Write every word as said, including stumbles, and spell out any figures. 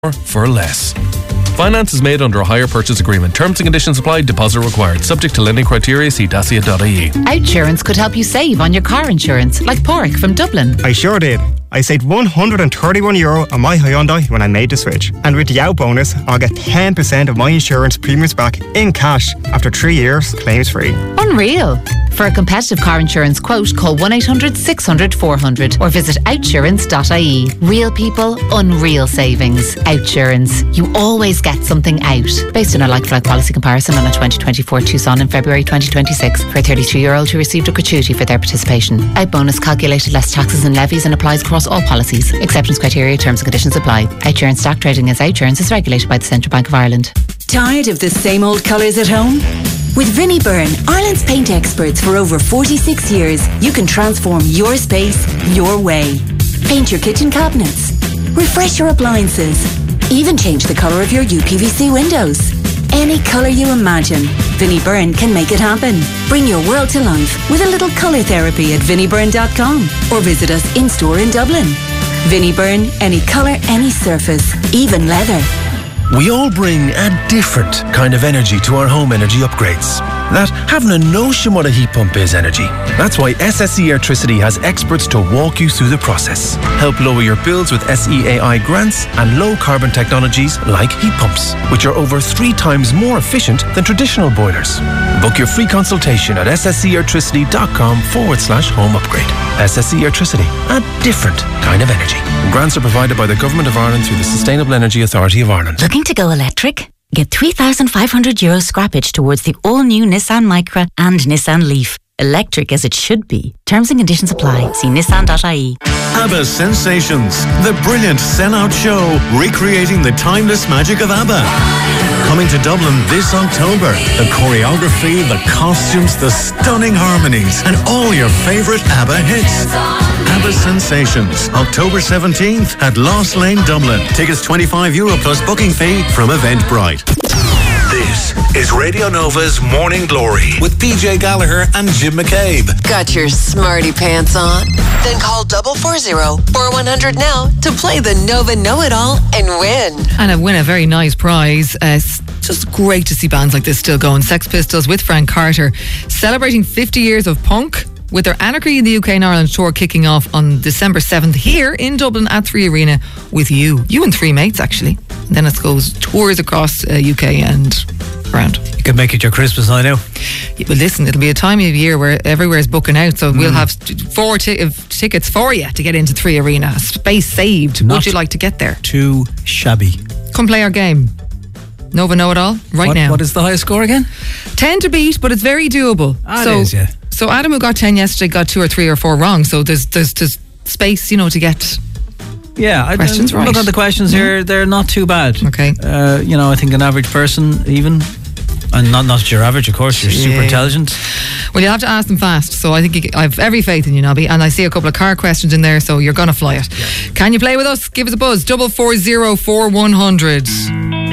for less. Finance is made under a hire purchase agreement. Terms and conditions apply. Deposit required. Subject to lending criteria. See dacia dot I E. Outsurance could help you save on your car insurance, like Porrick from Dublin. I sure did. I saved one hundred thirty-one euro on my Hyundai when I made the switch. And with the out bonus, I'll get ten percent of my insurance premiums back in cash after three years, claims free. Unreal. For a competitive car insurance quote, call one eight hundred six hundred four hundred or visit outsurance dot I E. Real people, unreal savings. Outsurance. You always get something out. Based on a like-for-like policy comparison on a twenty twenty-four Tucson in February twenty twenty-six for a thirty-three-year-old who received a gratuity for their participation. Out bonus calculated less taxes and levies and applies across all policies. Acceptance criteria, terms and conditions apply. Outsurance stock trading as Outsurance is regulated by the Central Bank of Ireland. Tired of the same old colours at home? With Vinnie Byrne, Ireland's paint experts for over forty-six years, you can transform your space your way. Paint your kitchen cabinets, refresh your appliances, even change the colour of your U P V C windows. Any colour you imagine, Vinnie Byrne can make it happen. Bring your world to life with a little colour therapy at vinnie byrne dot com or visit us in-store in Dublin. Vinnie Byrne, any colour, any surface, even leather. We all bring a different kind of energy to our home energy upgrades. That having a notion what a heat pump is energy. That's why S S E Airtricity has experts to walk you through the process. Help lower your bills with S E A I grants and low carbon technologies like heat pumps, which are over three times more efficient than traditional boilers. Book your free consultation at sscertricity.com forward slash home upgrade. S S E Airtricity, a different kind of energy. Grants are provided by the Government of Ireland through the Sustainable Energy Authority of Ireland. Looking to go electric? Get three thousand five hundred euro scrappage towards the all-new Nissan Micra and Nissan Leaf. Electric as it should be. Terms and conditions apply. See nissan dot I E. ABBA Sensations, the brilliant Sen-Out show recreating the timeless magic of ABBA. Coming to Dublin this October. The choreography, the costumes, the stunning harmonies, and all your favourite ABBA hits. ABBA Sensations, October seventeenth at Lost Lane, Dublin. Tickets twenty-five euro plus booking fee from Eventbrite. This is Radio Nova's Morning Glory with P J Gallagher and Jim McCabe. Got your smarty pants on? Then call double four zero four one hundred now to play the Nova Know-It-All and win. And win a very nice prize. Uh, it's just great to see bands like this still going. Sex Pistols with Frank Carter celebrating fifty years of punk, with their Anarchy in the U K and Ireland tour kicking off on December seventh here in Dublin at Three Arena with you. You and three mates, actually. And then it goes tours across uh, U K and around. You can make it your Christmas night out. Yeah, but listen, it'll be a time of year where everywhere's booking out, so mm. we'll have four t- tickets for you to get into Three Arena. Space saved. Not Would you like to get there? Too shabby. Come play our game. Nova Know-It-All right what, now. What is the highest score again? ten to beat, but it's very doable. Ah, so, it is, yeah. So Adam, who got ten yesterday, got two or three or four wrong. So there's there's, there's space, you know, to get yeah, questions I, right. Look at the questions here; mm. they're not too bad. Okay, uh, you know, I think an average person, even, and not not your average, of course, you're yeah. super intelligent. Well, you'll have to ask them fast. So I think you, I have every faith in you, Nobby. And I see a couple of car questions in there, so you're gonna fly it. Yeah. Can you play with us? Give us a buzz. Double four zero four one hundred.